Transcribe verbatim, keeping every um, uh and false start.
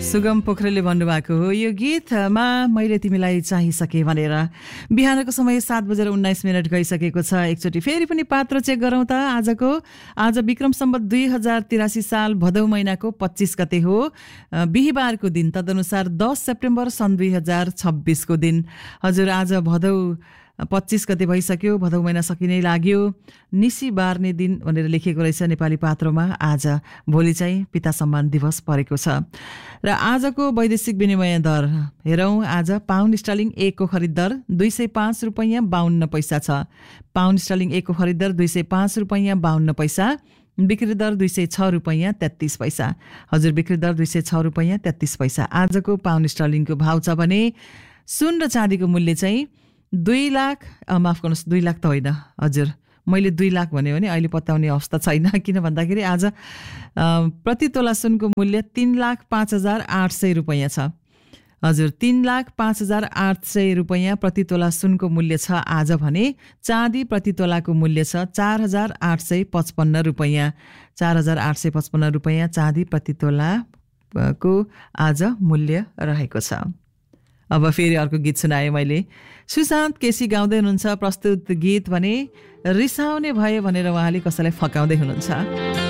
सुगम पोखरेलले भन्नुभएको हो यो गीतमा मैले तिमीलाई चाहिसके भनेर। बिहानको समय सात बजेर उन्नाइस मिनट गइसकेको छ। एकचोटि फेरि पनि पात्र चेक गरौँ त। आजको आज विक्रम सम्वत दुई हजार तिरासी साल भदौ महिनाको पच्चिस गते हो, बिहिबारको दिन। तदनुसार दस सेप्टेम्बर सन् दुई हजार छब्बिसको दिन। हजुर आज भदौ पच्चिस गते भइसक्यो, भदौ महिना सकिनै लाग्यो। निसी बार्ने दिन भनेर लेखिएको रहेछ नेपाली पात्रमा। आज भोलि चाहिँ पिता सम्मान दिवस परेको छ। र आजको वैदेशिक विनिमय दर हेरौँ। आज पाउन्ड स्टर्लिङ एकको खरिद दर दुई सय पाँच रुपैयाँ बाहन्न पैसा छ। पाउन्ड स्टर्लिङ एकको खरिद दर दुई सय पाँच रुपैयाँ बाहन्न पैसा। बिक्री दर दुई सय छ रुपैयाँ तेत्तिस पैसा। हजुर बिक्री दर दुई सय छ रुपैयाँ तेत्तिस पैसा। आजको पाउन्ड स्टर्लिङको भाउ छ भने सुन र चाँदीको मूल्य चाहिँ दुई लाख माफ गर्नुहोस् दुई लाख त होइन, हजुर मैले दुई लाख भन्यो भने अहिले पत्याउने अवस्था छैन। किन भन्दाखेरि आज प्रति तोला सुनको मूल्य तीन लाख पाँच हजार आठ सय रुपैयाँ छ। हजुर तीन लाख पाँच हजार आठ सय रुपैयाँ प्रति तोला सुनको मूल्य छ आज भने चाँदी प्रति तोलाको मूल्य छ चार हजार आठ सय पचपन्न रुपैयाँ। चार हजार आठ सय पचपन्न रुपैयाँ चाँदी प्रति तोलाको आज मूल्य रहेको छ। अब फेरि अर्को गीत सुनाएँ मैले। सुशान्त केसी गाउँदै हुनुहुन्छ। प्रस्तुत गीत भने रिसाउने भए भनेर उहाँले कसैलाई फकाउँदै हुनुहुन्छ।